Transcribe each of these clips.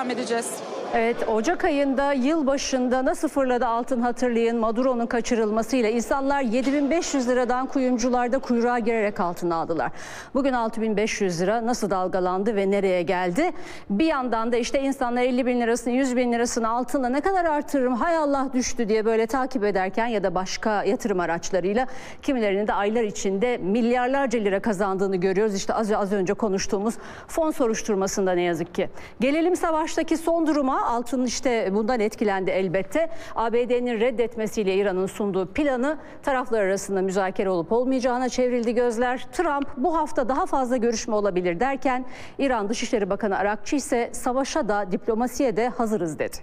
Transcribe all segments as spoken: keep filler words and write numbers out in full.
devam edeceğiz. Evet, Ocak ayında yılbaşında nasıl fırladı altın hatırlayın. Maduro'nun kaçırılmasıyla insanlar yedi bin beş yüz liradan kuyumcularda kuyruğa girerek altın aldılar. Bugün altı bin beş yüz lira nasıl dalgalandı ve nereye geldi? Bir yandan da işte insanlar elli bin lirasını, yüz bin lirasını altınla ne kadar artırırım, hay Allah düştü diye böyle takip ederken ya da başka yatırım araçlarıyla kimilerinin de aylar içinde milyarlarca lira kazandığını görüyoruz. İşte az, az önce konuştuğumuz fon soruşturmasında ne yazık ki. Gelelim savaştaki son duruma. Altın işte bundan etkilendi elbette. A B D'nin reddetmesiyle İran'ın sunduğu planı taraflar arasında müzakere olup olmayacağına çevrildi gözler. Trump bu hafta daha fazla görüşme olabilir derken İran Dışişleri Bakanı Arakçı ise savaşa da diplomasiye de hazırız dedi.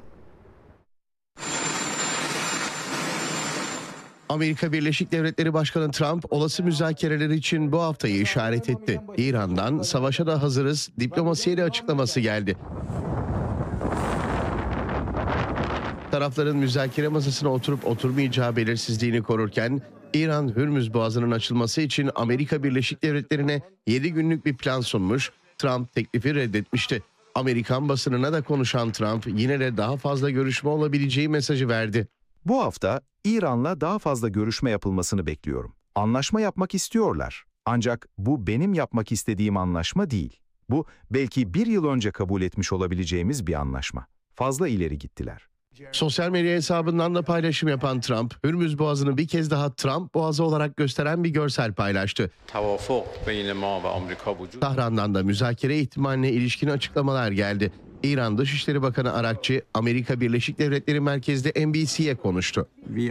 Amerika Birleşik Devletleri Başkanı Trump olası müzakereler için bu haftayı işaret etti. İran'dan savaşa da hazırız, diplomasiye de açıklaması geldi. Tarafların müzakere masasına oturup oturmayacağı belirsizliğini korurken İran Hürmüz Boğazı'nın açılması için Amerika Birleşik Devletleri'ne yedi günlük bir plan sunmuş. Trump teklifi reddetmişti. Amerikan basınına da konuşan Trump yine de daha fazla görüşme olabileceği mesajı verdi. Bu hafta İran'la daha fazla görüşme yapılmasını bekliyorum. Anlaşma yapmak istiyorlar. Ancak bu benim yapmak istediğim anlaşma değil. Bu belki bir yıl önce kabul etmiş olabileceğimiz bir anlaşma. Fazla ileri gittiler. Sosyal medya hesabından da paylaşım yapan Trump, Hürmüz Boğazı'nı bir kez daha Trump Boğazı olarak gösteren bir görsel paylaştı. Tahran'dan da müzakere ihtimaline ilişkin açıklamalar geldi. İran Dışişleri Bakanı Arakçı, Amerika Birleşik Devletleri merkezde N B C'ye konuştu.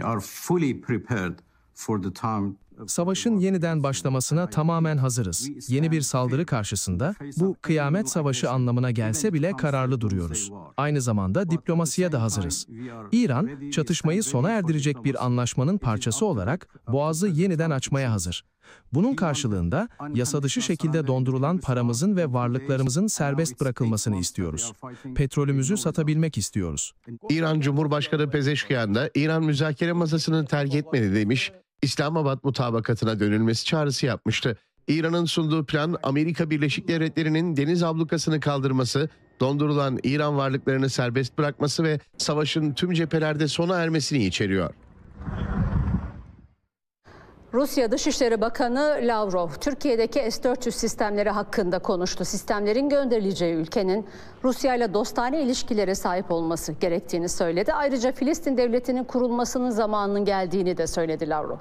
Savaşın yeniden başlamasına tamamen hazırız. Yeni bir saldırı karşısında bu kıyamet savaşı anlamına gelse bile kararlı duruyoruz. Aynı zamanda diplomasiye de hazırız. İran, çatışmayı sona erdirecek bir anlaşmanın parçası olarak Boğaz'ı yeniden açmaya hazır. Bunun karşılığında yasa dışı şekilde dondurulan paramızın ve varlıklarımızın serbest bırakılmasını istiyoruz. Petrolümüzü satabilmek istiyoruz. İran Cumhurbaşkanı Pezeşkiyan da İran müzakere masasını terk etmedi demiş. İslamabad mutabakatına dönülmesi çağrısı yapmıştı. İran'ın sunduğu plan Amerika Birleşik Devletleri'nin deniz ablukasını kaldırması, dondurulan İran varlıklarını serbest bırakması ve savaşın tüm cephelerde sona ermesini içeriyor. Rusya Dışişleri Bakanı Lavrov, Türkiye'deki S dört yüz sistemleri hakkında konuştu. Sistemlerin gönderileceği ülkenin Rusya ile dostane ilişkilere sahip olması gerektiğini söyledi. Ayrıca Filistin Devleti'nin kurulmasının zamanının geldiğini de söyledi Lavrov.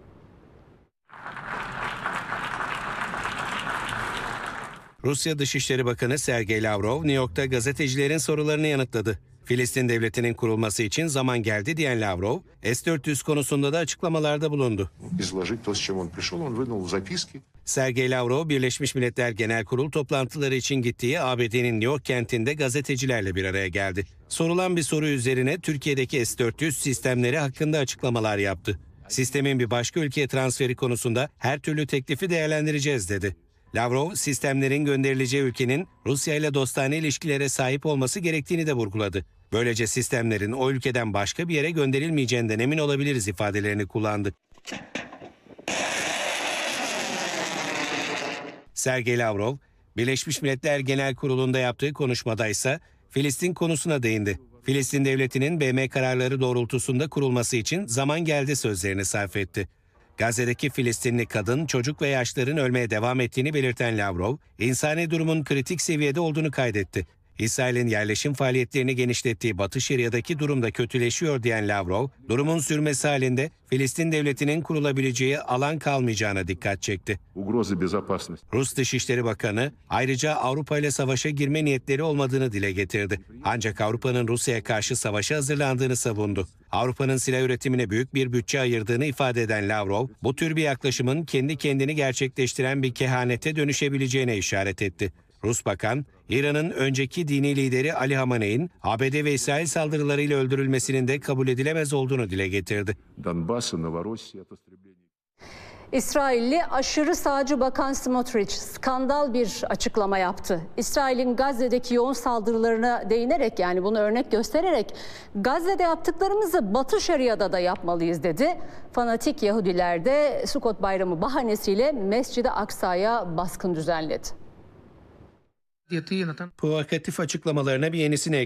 Rusya Dışişleri Bakanı Sergey Lavrov, New York'ta gazetecilerin sorularını yanıtladı. Filistin Devleti'nin kurulması için zaman geldi diyen Lavrov, S dört yüz konusunda da açıklamalarda bulundu. Sergey Lavrov, Birleşmiş Milletler Genel Kurul toplantıları için gittiği A B D'nin New York kentinde gazetecilerle bir araya geldi. Sorulan bir soru üzerine Türkiye'deki S dört yüz sistemleri hakkında açıklamalar yaptı. Sistemin bir başka ülkeye transferi konusunda her türlü teklifi değerlendireceğiz dedi. Lavrov, sistemlerin gönderileceği ülkenin Rusya ile dostane ilişkilere sahip olması gerektiğini de vurguladı. Böylece sistemlerin o ülkeden başka bir yere gönderilmeyeceğinden emin olabiliriz ifadelerini kullandı. Sergey Lavrov, Birleşmiş Milletler Genel Kurulu'nda yaptığı konuşmada ise Filistin konusuna değindi. Filistin Devleti'nin B M kararları doğrultusunda kurulması için zaman geldi sözlerini sarf etti. Gazze'deki Filistinli kadın, çocuk ve yaşlıların ölmeye devam ettiğini belirten Lavrov, insani durumun kritik seviyede olduğunu kaydetti. İsrail'in yerleşim faaliyetlerini genişlettiği Batı Şeria'daki durum da kötüleşiyor diyen Lavrov, durumun sürmesi halinde Filistin Devleti'nin kurulabileceği alan kalmayacağına dikkat çekti. Rus Dışişleri Bakanı ayrıca Avrupa ile savaşa girme niyetleri olmadığını dile getirdi. Ancak Avrupa'nın Rusya'ya karşı savaşa hazırlandığını savundu. Avrupa'nın silah üretimine büyük bir bütçe ayırdığını ifade eden Lavrov, bu tür bir yaklaşımın kendi kendini gerçekleştiren bir kehanete dönüşebileceğine işaret etti. Rus bakan, İran'ın önceki dini lideri Ali Hamaney'in A B D ve İsrail saldırılarıyla öldürülmesinin de kabul edilemez olduğunu dile getirdi. İsrailli aşırı sağcı Bakan Smotrich skandal bir açıklama yaptı. İsrail'in Gazze'deki yoğun saldırılarına değinerek, yani bunu örnek göstererek, Gazze'de yaptıklarımızı Batı Şeria'da da yapmalıyız dedi. Fanatik Yahudiler de Sukkot Bayramı bahanesiyle Mescid-i Aksa'ya baskın düzenledi. Provokatif açıklamalarına bir yenisini